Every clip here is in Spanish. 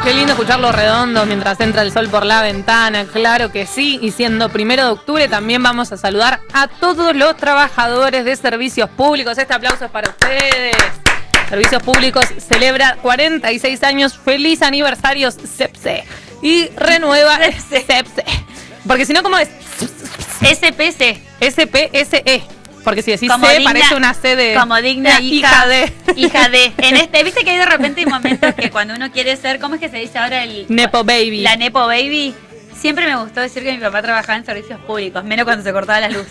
Qué lindo escucharlo redondo mientras entra el sol por la ventana, claro que sí. Y siendo 1 de octubre también vamos a saludar a todos los trabajadores de servicios públicos. Este aplauso es para ustedes. Servicios Públicos celebra 46 años. Feliz aniversario, CEPSE. Y renueva CEPSE. Porque si no, ¿cómo es? SPC. SPSE. Porque si decís como C, digna, parece una C de... Como digna hija de... Hija de... Viste que hay de repente momentos que cuando uno quiere ser... ¿Cómo es que se dice ahora? Nepo baby. La Nepo baby. Siempre me gustó decir que mi papá trabajaba en servicios públicos, menos cuando se cortaba la luz.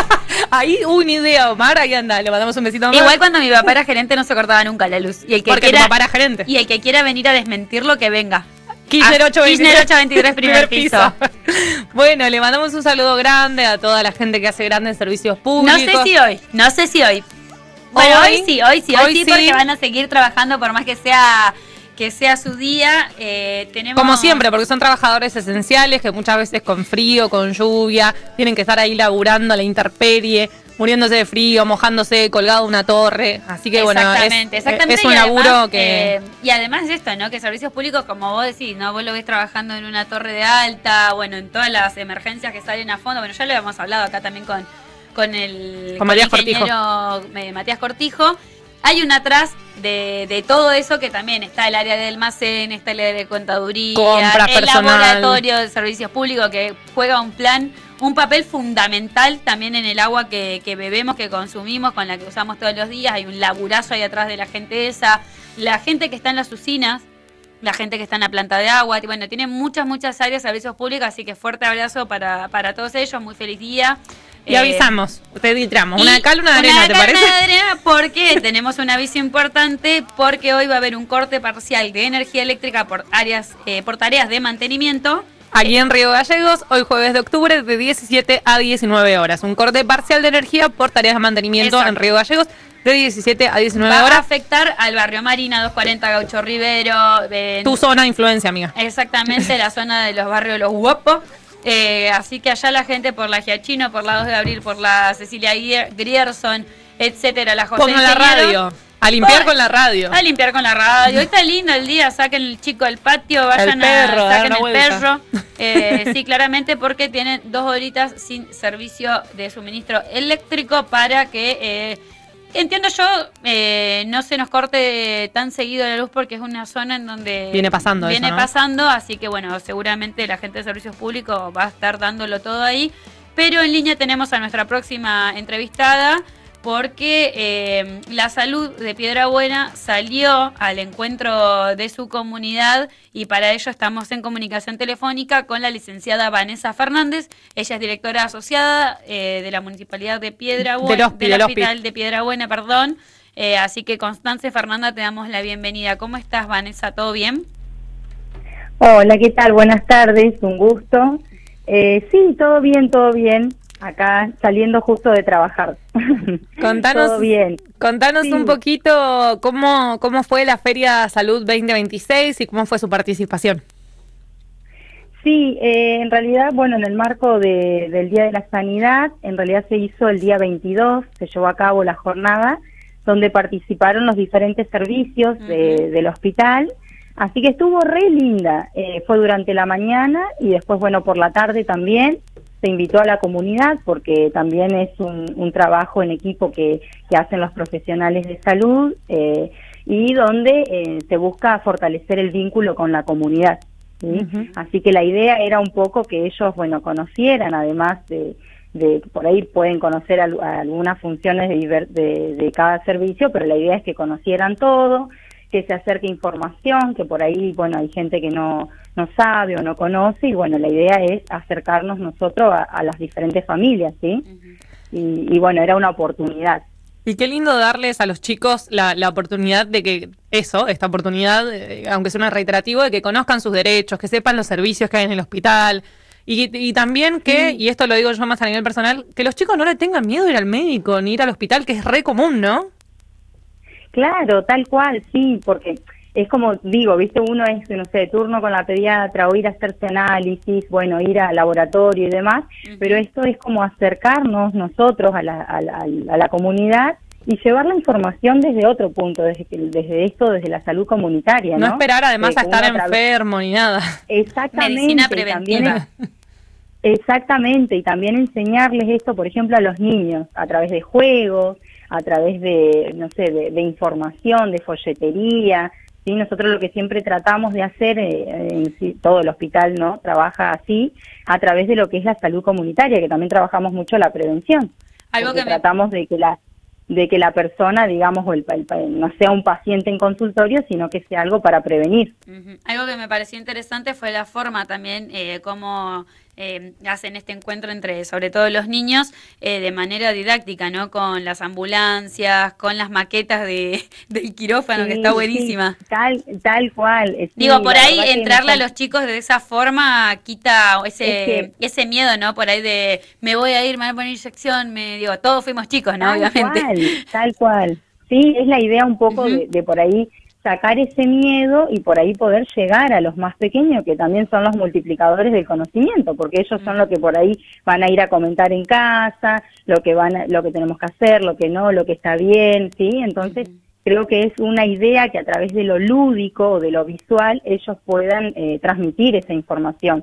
Ahí hubo una idea, Omar, ahí anda, le mandamos un besito a Omar. Igual cuando mi papá era gerente no se cortaba nunca la luz. Y el que porque quiera, tu papá era gerente. Y el que quiera venir a desmentirlo, que venga. Kirchner 823, primer piso. Bueno, le mandamos un saludo grande a toda la gente que hace grandes servicios públicos. No sé si hoy. Bueno, hoy sí, porque van a seguir trabajando por más que sea su día. Tenemos... Como siempre, porque son trabajadores esenciales que muchas veces con frío, con lluvia, tienen que estar ahí laburando a la intemperie, muriéndose de frío, mojándose, colgado de una torre. Así que bueno, es un laburo que... Y además esto, ¿no? Que servicios públicos, como vos decís, ¿no? Vos lo ves trabajando en una torre de alta, bueno, en todas las emergencias que salen a fondo. Bueno, ya lo habíamos hablado acá también con Matías Cortijo. Matías Cortijo. Hay un atrás de todo eso que también está el área de almacén, está el área de contaduría, compras el personal, laboratorio de servicios públicos que juega un papel fundamental también en el agua que bebemos, que consumimos, con la que usamos todos los días. Hay un laburazo ahí atrás de la gente esa, la gente que está en las usinas, la gente que está en la planta de agua. Bueno, tiene muchas áreas de servicios públicos, así que fuerte abrazo para todos ellos, muy feliz día. Y avisamos, te editamos, una de cal, una de arena, ¿te parece? Una de arena porque tenemos un aviso importante, porque hoy va a haber un corte parcial de energía eléctrica por tareas de mantenimiento. Aquí en Río Gallegos, hoy jueves de octubre, de 17 a 19 horas. Un corte parcial de energía por tareas de mantenimiento. Exacto. En Río Gallegos, de 17 a 19 horas. Va a afectar al barrio Marina, 240 Gaucho Rivero. Tu zona de influencia, amiga. Exactamente, la zona de los barrios Los Guapos. Así que allá la gente por la Giachino, por la 2 de abril, por la Cecilia Grierson, etcétera, la José Pongan la radio. A limpiar con la radio. A limpiar con la radio. Hoy está lindo el día, saquen el chico del patio, vayan saquen el perro. Sí, claramente porque tienen 2 horitas sin servicio de suministro eléctrico para que, entiendo yo, no se nos corte tan seguido la luz porque es una zona en donde viene pasando, así que bueno, seguramente la gente de servicios públicos va a estar dándolo todo ahí. Pero en línea tenemos a nuestra próxima entrevistada, porque la salud de Piedrabuena salió al encuentro de su comunidad y para ello estamos en comunicación telefónica con la licenciada Vanessa Fernández. Ella es directora asociada de la Municipalidad de Piedrabuena, del Hospital de Piedrabuena, perdón. Así que Constance, Fernanda, te damos la bienvenida. ¿Cómo estás, Vanessa? ¿Todo bien? Hola, ¿qué tal? Buenas tardes, un gusto. Sí, todo bien. Acá saliendo justo de trabajar. Contanos, todo bien. Contanos sí. Un poquito cómo fue la Feria Salud 2026 y cómo fue su participación. Sí, en realidad, bueno, en el marco del Día de la Sanidad, en realidad se hizo el día 22, se llevó a cabo la jornada, donde participaron los diferentes servicios del hospital. Así que estuvo re linda. Fue durante la mañana y después, bueno, por la tarde también. Se invitó a la comunidad porque también es un trabajo en equipo que hacen los profesionales de salud y donde se busca fortalecer el vínculo con la comunidad, ¿sí? Así que la idea era un poco que ellos, bueno, conocieran, además de por ahí pueden conocer algunas funciones de cada servicio, pero la idea es que conocieran todo, que se acerque información, que por ahí, bueno, hay gente que no sabe o no conoce, y bueno, la idea es acercarnos nosotros a las diferentes familias, ¿sí? Y bueno, era una oportunidad. Y qué lindo darles a los chicos la oportunidad de que esta oportunidad, aunque suene reiterativo, de que conozcan sus derechos, que sepan los servicios que hay en el hospital, y también que, y esto lo digo yo más a nivel personal, que los chicos no le tengan miedo a ir al médico ni ir al hospital, que es re común, ¿no? Claro, tal cual, sí, porque es como digo, viste, uno es, no sé, de turno con la pediatra o ir a hacerse análisis, bueno, ir al laboratorio y demás, pero esto es como acercarnos nosotros a la comunidad llevar la información desde otro punto, desde la salud comunitaria, ¿no? No esperar además a estar enfermo ni nada. Exactamente. Medicina preventiva. Exactamente, y también enseñarles esto, por ejemplo, a los niños, a través de juegos, a través de, no sé, de información, de folletería. Sí, nosotros lo que siempre tratamos de hacer, todo el hospital, ¿no?, trabaja así, a través de lo que es la salud comunitaria, que también trabajamos mucho la prevención. Algo que tratamos de que la persona, digamos, no sea un paciente en consultorio, sino que sea algo para prevenir. Algo que me pareció interesante fue la forma también, cómo hacen este encuentro entre, sobre todo los niños, de manera didáctica, ¿no? Con las ambulancias, con las maquetas del quirófano, que está buenísima. Sí, tal cual. Sí, digo, por ahí entrarle a los chicos de esa forma quita ese miedo, ¿no? Por ahí de, me voy a ir, me voy a poner inyección, todos fuimos chicos, ¿no? Obviamente. Tal cual. Sí, es la idea un poco de por ahí sacar ese miedo y por ahí poder llegar a los más pequeños, que también son los multiplicadores del conocimiento, porque ellos son los que por ahí van a ir a comentar en casa, lo que tenemos que hacer, lo que no, lo que está bien, ¿sí? Entonces, creo que es una idea que a través de lo lúdico o de lo visual ellos puedan transmitir esa información.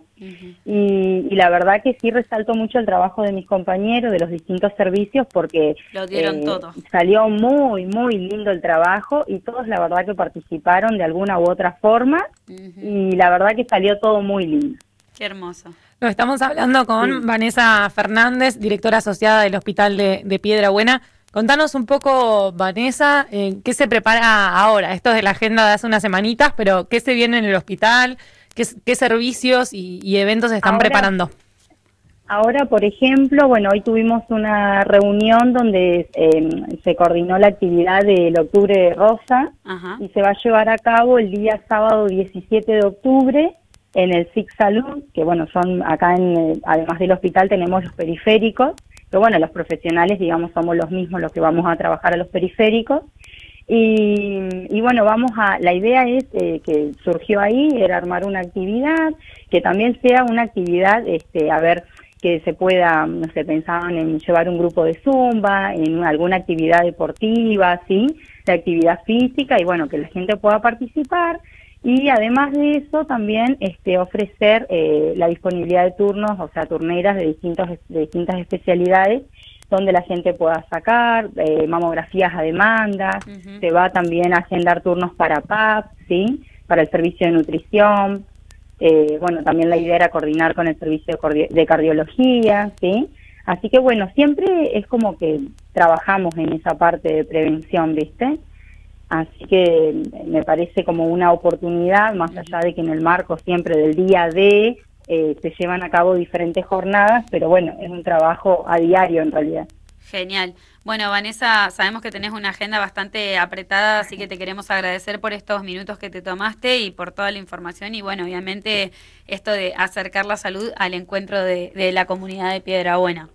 Y la verdad que sí resalto mucho el trabajo de mis compañeros de los distintos servicios, porque lo dieron todo. Salió muy, muy lindo el trabajo y todos la verdad que participaron de alguna u otra forma y la verdad que salió todo muy lindo. Qué hermoso. Lo estamos hablando con Vanessa Fernández, directora asociada del Hospital de Piedrabuena. Contanos un poco, Vanessa, ¿qué se prepara ahora? Esto es de la agenda de hace unas semanitas, pero ¿qué se viene en el hospital? ¿Qué servicios y eventos se están preparando? Ahora, por ejemplo, bueno, hoy tuvimos una reunión donde se coordinó la actividad del Octubre Rosa. Ajá. Y se va a llevar a cabo el día sábado 17 de octubre en el SIC Salud, que bueno, son acá además del hospital tenemos los periféricos. Pero bueno, los profesionales, digamos, somos los mismos los que vamos a trabajar a los periféricos. Y bueno, la idea es que surgió ahí, era armar una actividad, que también sea una actividad, a ver, que se pueda, no sé, pensaban en llevar un grupo de zumba, en alguna actividad deportiva, ¿sí? De actividad física, y bueno, que la gente pueda participar. Y además de eso, también ofrecer la disponibilidad de turnos, o sea, turneras de distintas especialidades, donde la gente pueda sacar mamografías a demanda. Se va también a agendar turnos para PAP, ¿sí? Para el servicio de nutrición. Bueno, también la idea era coordinar con el servicio de cardiología, ¿sí? Así que bueno, siempre es como que trabajamos en esa parte de prevención, ¿viste? Así que me parece como una oportunidad, más allá de que en el marco siempre del día se llevan a cabo diferentes jornadas, pero bueno, es un trabajo a diario en realidad. Genial. Bueno, Vanessa, sabemos que tenés una agenda bastante apretada, así que te queremos agradecer por estos minutos que te tomaste y por toda la información y bueno, obviamente esto de acercar la salud al encuentro de la comunidad de Piedrabuena.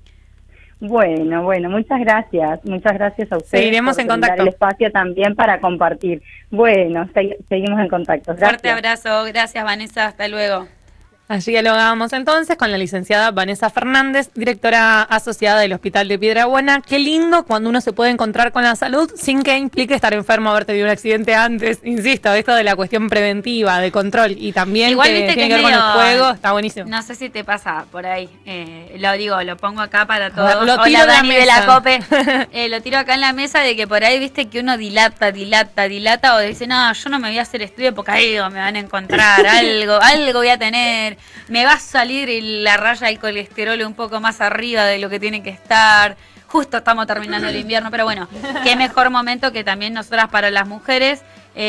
Bueno, muchas gracias a ustedes. Seguiremos en contacto. El espacio también para compartir. Bueno, seguimos en contacto. Gracias. Fuerte abrazo, gracias Vanessa, hasta luego. Allí dialogamos entonces con la licenciada Vanessa Fernández, directora asociada del Hospital de Piedrabuena. Qué lindo cuando uno se puede encontrar con la salud sin que implique estar enfermo, haber tenido un accidente antes. Insisto, esto de la cuestión preventiva, de control y también igual, que viste tiene que ver con el juego, está buenísimo. No sé si te pasa por ahí, lo pongo acá para todos. Lo tiro Hola, Dani de la COPE. Lo tiro acá en la mesa de que por ahí viste que uno dilata o dice, no, yo no me voy a hacer estudio porque algo me van a encontrar, algo voy a tener. Me va a salir la raya del colesterol un poco más arriba de lo que tiene que estar. Justo estamos terminando el invierno, pero bueno, qué mejor momento que también nosotras para las mujeres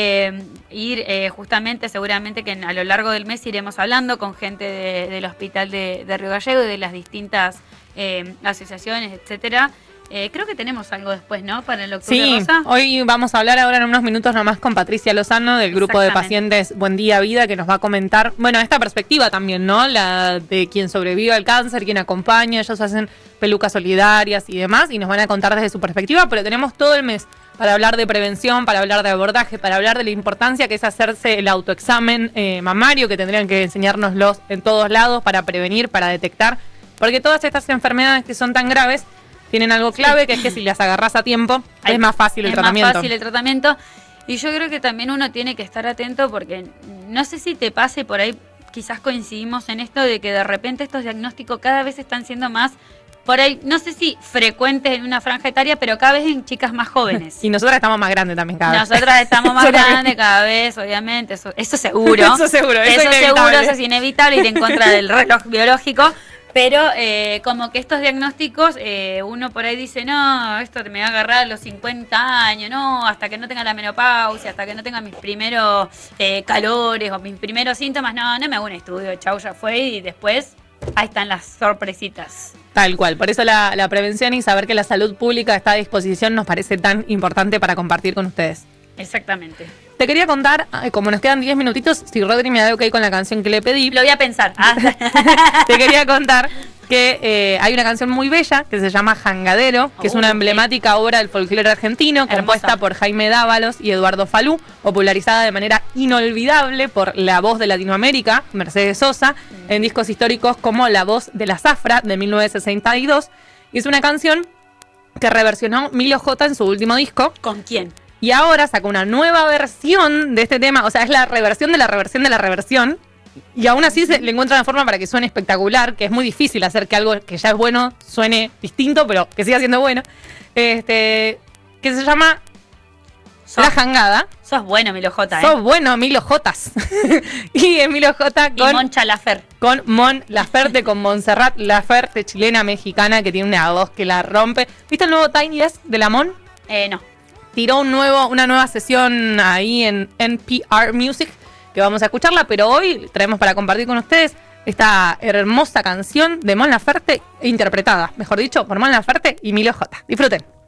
ir justamente, seguramente que a lo largo del mes iremos hablando con gente del Hospital de Río Gallego y de las distintas asociaciones, etcétera. Creo que tenemos algo después, ¿no? Para el Octubre Rosa. Sí, hoy vamos a hablar ahora en unos minutos nomás con Patricia Lozano del grupo de pacientes Buen Día Vida, que nos va a comentar, bueno, esta perspectiva también, ¿no? La de quien sobrevive al cáncer, quien acompaña, ellos hacen pelucas solidarias y demás, y nos van a contar desde su perspectiva, pero tenemos todo el mes para hablar de prevención, para hablar de abordaje, para hablar de la importancia que es hacerse el autoexamen mamario, que tendrían que enseñárnoslos en todos lados para prevenir, para detectar, porque todas estas enfermedades que son tan graves tienen algo clave, que es que si las agarrás a tiempo, es más fácil el tratamiento. Es más fácil el tratamiento. Y yo creo que también uno tiene que estar atento porque no sé si te pase por ahí, quizás coincidimos en esto de que de repente estos diagnósticos cada vez están siendo más, por ahí, no sé si frecuentes en una franja etaria, pero cada vez en chicas más jóvenes. Y nosotras estamos más grandes también cada vez. Nosotras estamos más grandes cada vez, obviamente, eso seguro. Eso seguro, eso es inevitable ir en contra del reloj biológico. Pero como que estos diagnósticos, uno por ahí dice, no, esto me va a agarrar a los 50 años, no, hasta que no tenga la menopausia, hasta que no tenga mis primeros calores o mis primeros síntomas, no me hago un estudio, chau, ya fue, y después ahí están las sorpresitas. Tal cual, por eso la prevención y saber que la salud pública está a disposición nos parece tan importante para compartir con ustedes. Exactamente. Te quería contar, como nos quedan 10 minutitos, si Rodri me da ok con la canción que le pedí. Lo voy a pensar. Te quería contar que hay una canción muy bella que se llama Jangadero, que es una emblemática obra del folclore argentino, compuesta por Jaime Dávalos y Eduardo Falú, popularizada de manera inolvidable por la voz de Latinoamérica, Mercedes Sosa, en discos históricos como La Voz de la Zafra, de 1962. Y es una canción que reversionó Milo J en su último disco. ¿Con quién? Y ahora sacó una nueva versión de este tema, o sea, es la reversión de la reversión de la reversión. Y aún así le encuentra una forma para que suene espectacular, que es muy difícil hacer que algo que ya es bueno suene distinto, pero que siga siendo bueno. Que se llama La Jangada. Sos bueno, Milo J, Sos bueno, Milo Jotas. Y Emilio J con Moncha Laferte. Con Mon Laferte, con Montserrat Laferte, chilena mexicana, que tiene una voz que la rompe. ¿Viste el nuevo Tiny Desk de la Mon? No. Tiró una nueva sesión ahí en NPR Music, que vamos a escucharla, pero hoy traemos para compartir con ustedes esta hermosa canción de Mon Laferte, interpretada, mejor dicho, por Mon Laferte y Milo J. Disfruten.